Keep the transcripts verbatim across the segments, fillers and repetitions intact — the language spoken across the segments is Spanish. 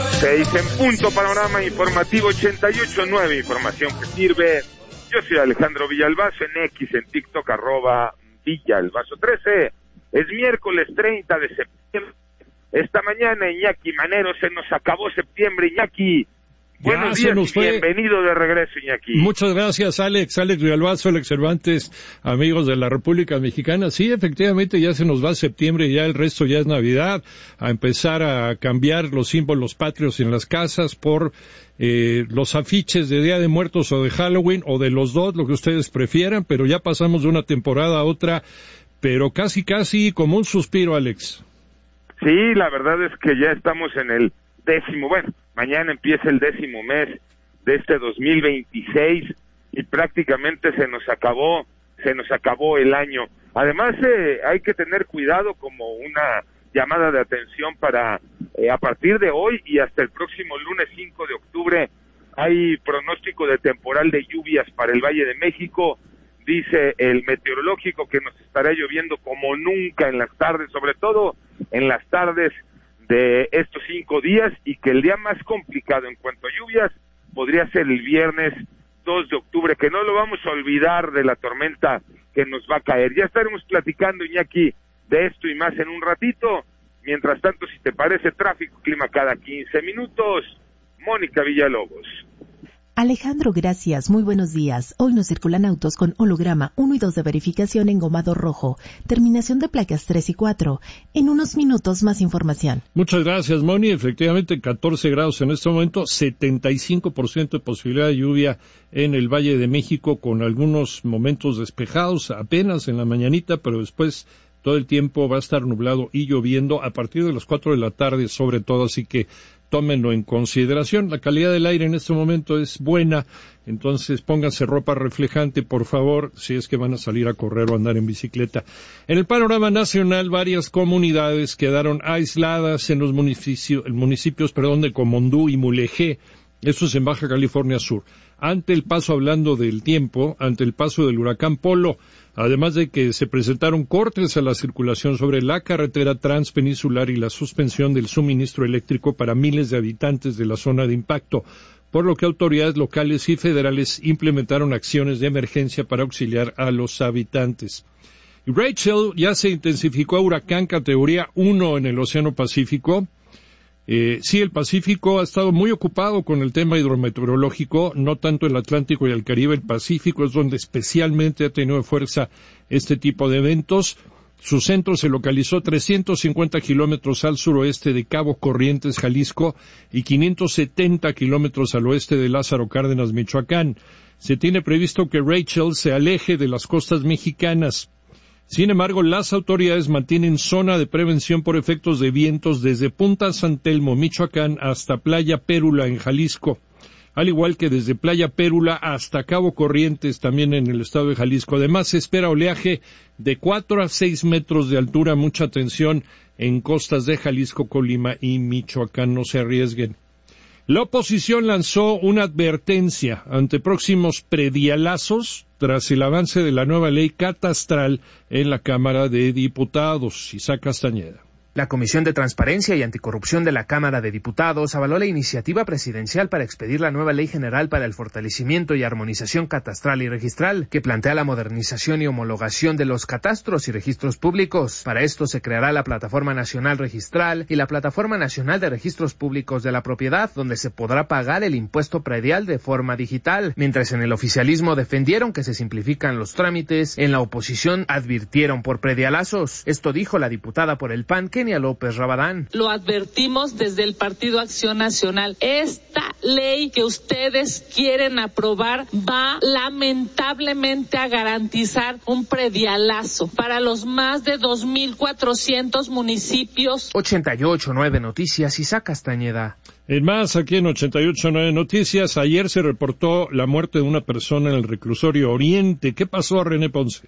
Seis en punto, panorama informativo ochenta y ocho nueve, información que sirve. Yo soy Alejandro Villalbazo, en X, en TikTok, arroba Villalbazo trece. Es miércoles treinta de septiembre. Esta mañana, Iñaki Manero, se nos acabó septiembre, Iñaki. Buenos días y bienvenido de regreso, Iñaki. Muchas gracias, Alex, Alex Villalbazo, Alex Cervantes, amigos de la República Mexicana. Sí, efectivamente, ya se nos va septiembre, ya el resto ya es Navidad, a empezar a cambiar los símbolos patrios en las casas por eh, los afiches de Día de Muertos o de Halloween, o de los dos, lo que ustedes prefieran, pero ya pasamos de una temporada a otra, pero casi, casi como un suspiro, Alex. Sí, la verdad es que ya estamos en el décimo, bueno, mañana empieza el décimo mes de este dos mil veintiséis y prácticamente se nos acabó, se nos acabó el año. Además, eh, hay que tener cuidado, como una llamada de atención para eh, a partir de hoy y hasta el próximo lunes cinco de octubre hay pronóstico de temporal de lluvias para el Valle de México. Dice el meteorológico que nos estará lloviendo como nunca en las tardes, sobre todo en las tardes de estos cinco días, y que el día más complicado en cuanto a lluvias podría ser el viernes dos de octubre, que no lo vamos a olvidar de la tormenta que nos va a caer. Ya estaremos platicando, Iñaki, de esto y más en un ratito. Mientras tanto, si te parece, tráfico, clima cada quince minutos. Mónica Villalobos. Alejandro, gracias. Muy buenos días. Hoy nos circulan autos con holograma uno y dos de verificación engomado rojo. Terminación de placas tres y cuatro. En unos minutos más información. Muchas gracias, Moni. Efectivamente, catorce grados en este momento, setenta y cinco por ciento de posibilidad de lluvia en el Valle de México, con algunos momentos despejados apenas en la mañanita, pero después todo el tiempo va a estar nublado y lloviendo a partir de las cuatro de la tarde sobre todo, así que tómenlo en consideración. La calidad del aire en este momento es buena, entonces pónganse ropa reflejante, por favor, si es que van a salir a correr o andar en bicicleta. En el panorama nacional, varias comunidades quedaron aisladas en los municipios, municipios perdón, de Comondú y Mulegé. Eso es en Baja California Sur. Ante el paso, hablando del tiempo, ante el paso del huracán Polo, además de que se presentaron cortes a la circulación sobre la carretera transpeninsular y la suspensión del suministro eléctrico para miles de habitantes de la zona de impacto, por lo que autoridades locales y federales implementaron acciones de emergencia para auxiliar a los habitantes. Y Rachel ya se intensificó a huracán categoría uno en el Océano Pacífico. Eh, sí, el Pacífico ha estado muy ocupado con el tema hidrometeorológico, no tanto el Atlántico y el Caribe. El Pacífico es donde especialmente ha tenido fuerza este tipo de eventos. Su centro se localizó trescientos cincuenta kilómetros al suroeste de Cabo Corrientes, Jalisco, y quinientos setenta kilómetros al oeste de Lázaro Cárdenas, Michoacán. Se tiene previsto que Rachel se aleje de las costas mexicanas. Sin embargo, las autoridades mantienen zona de prevención por efectos de vientos desde Punta San Telmo, Michoacán, hasta Playa Pérula, en Jalisco, al igual que desde Playa Pérula hasta Cabo Corrientes, también en el estado de Jalisco. Además, se espera oleaje de cuatro a seis metros de altura. Mucha atención en costas de Jalisco, Colima y Michoacán. No se arriesguen. La oposición lanzó una advertencia ante próximos predialazos tras el avance de la nueva ley catastral en la Cámara de Diputados. Isaac Castañeda. La Comisión de Transparencia y Anticorrupción de la Cámara de Diputados avaló la iniciativa presidencial para expedir la nueva Ley General para el Fortalecimiento y Armonización Catastral y Registral, que plantea la modernización y homologación de los catastros y registros públicos. Para esto se creará la Plataforma Nacional Registral y la Plataforma Nacional de Registros Públicos de la Propiedad, donde se podrá pagar el impuesto predial de forma digital. Mientras en el oficialismo defendieron que se simplifican los trámites, en la oposición advirtieron por predialazos. Esto dijo la diputada por el P A N, que Kenia López Rabadán. Lo advertimos desde el Partido Acción Nacional. Esta ley que ustedes quieren aprobar va lamentablemente a garantizar un predialazo para los más de dos mil cuatrocientos municipios. ochenta y ocho nueve Noticias, Isaac Castañeda. En más, aquí en ochenta y ocho nueve Noticias, ayer se reportó la muerte de una persona en el reclusorio Oriente. ¿Qué pasó, René Ponce?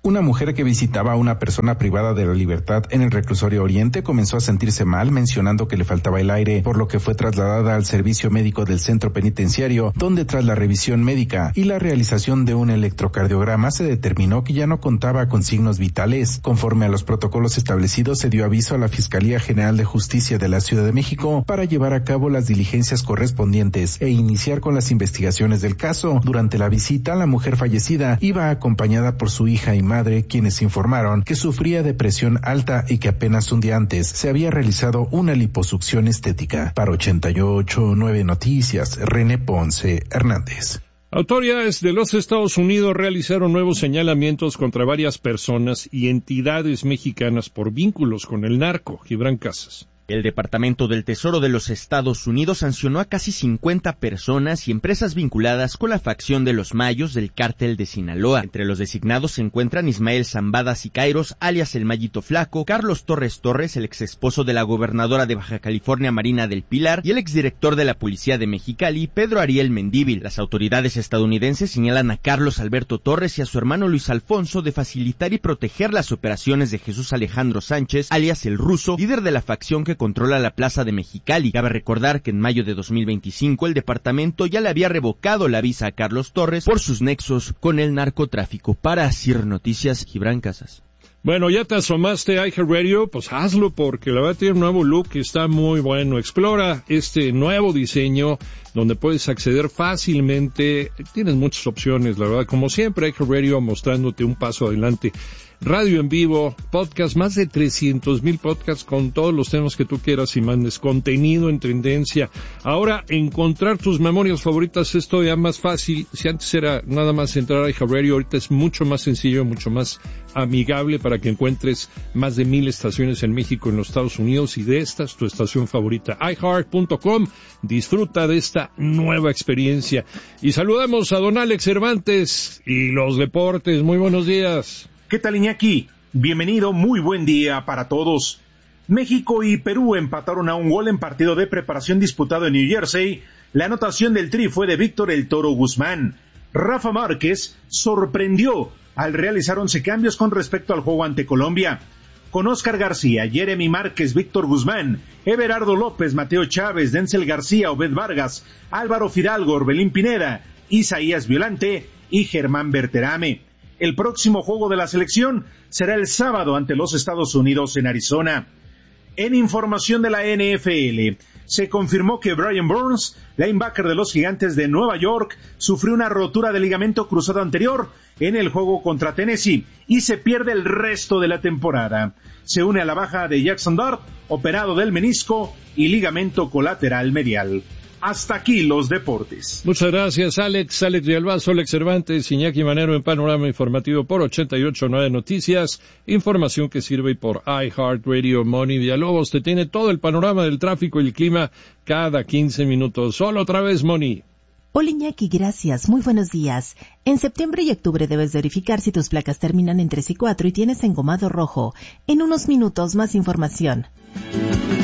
Una mujer que visitaba a una persona privada de la libertad en el reclusorio Oriente comenzó a sentirse mal, mencionando que le faltaba el aire, por lo que fue trasladada al servicio médico del centro penitenciario, donde tras la revisión médica y la realización de un electrocardiograma se determinó que ya no contaba con signos vitales. Conforme a los protocolos establecidos, se dio aviso a la Fiscalía General de Justicia de la Ciudad de México para llevar a cabo las diligencias correspondientes e iniciar con las investigaciones del caso. Durante la visita, la mujer fallecida iba acompañada por su hija y madre, quienes informaron que sufría de presión alta y que apenas un día antes se había realizado una liposucción estética. Para ochenta y ocho punto nueve Noticias, René Ponce Hernández. Autoridades de los Estados Unidos realizaron nuevos señalamientos contra varias personas y entidades mexicanas por vínculos con el narco. Gibran Casas. El Departamento del Tesoro de los Estados Unidos sancionó a casi cincuenta personas y empresas vinculadas con la facción de los Mayos del Cártel de Sinaloa. Entre los designados se encuentran Ismael Zambada Sicairos, alias el Mayito Flaco, Carlos Torres Torres, el exesposo de la gobernadora de Baja California Marina del Pilar, y el exdirector de la Policía de Mexicali, Pedro Ariel Mendívil. Las autoridades estadounidenses señalan a Carlos Alberto Torres y a su hermano Luis Alfonso de facilitar y proteger las operaciones de Jesús Alejandro Sánchez, alias el Ruso, líder de la facción que controla la plaza de Mexicali. Cabe recordar que en mayo de dos mil veinticinco el departamento ya le había revocado la visa a Carlos Torres por sus nexos con el narcotráfico. Para Cir Noticias, Gibran Casas. Bueno, ya te asomaste a iHeartRadio, pues hazlo porque la verdad tiene un nuevo look que está muy bueno. Explora este nuevo diseño donde puedes acceder fácilmente. Tienes muchas opciones, la verdad. Como siempre, iHeartRadio mostrándote un paso adelante. Radio en vivo, podcast, más de trescientos mil podcasts con todos los temas que tú quieras y mandes, contenido en tendencia. Ahora, encontrar tus memorias favoritas es todavía más fácil. Si antes era nada más entrar a iHeartRadio, ahorita es mucho más sencillo, mucho más amigable para que encuentres más de mil estaciones en México, en los Estados Unidos, y de estas tu estación favorita, i heart punto com. Disfruta de esta nueva experiencia. Y saludamos a don Alex Cervantes y los deportes. Muy buenos días. ¿Qué tal, Iñaki? Bienvenido, muy buen día para todos. México y Perú empataron a un gol en partido de preparación disputado en New Jersey. La anotación del Tri fue de Víctor El Toro Guzmán. Rafa Márquez sorprendió al realizar once cambios con respecto al juego ante Colombia. Con Oscar García, Jeremy Márquez, Víctor Guzmán, Everardo López, Mateo Chávez, Denzel García, Obed Vargas, Álvaro Fidalgo, Orbelín Pineda, Isaías Violante y Germán Berterame. El próximo juego de la selección será el sábado ante los Estados Unidos en Arizona. En información de la N F L, se confirmó que Brian Burns, linebacker de los Gigantes de Nueva York, sufrió una rotura de ligamento cruzado anterior en el juego contra Tennessee y se pierde el resto de la temporada. Se une a la baja de Jackson Dart, operado del menisco y ligamento colateral medial. Hasta aquí los deportes. Muchas gracias, Alex. Alex Villalbazo, Alex Cervantes, Iñaki Manero en Panorama Informativo por ochenta y ocho punto nueve Noticias. Información que sirve por iHeartRadio. Moni Villalobos te tiene todo el panorama del tráfico y el clima cada quince minutos. Solo otra vez, Moni. Hola, Iñaki, gracias. Muy buenos días. En septiembre y octubre debes verificar si tus placas terminan en tres y cuatro y tienes engomado rojo. En unos minutos más información.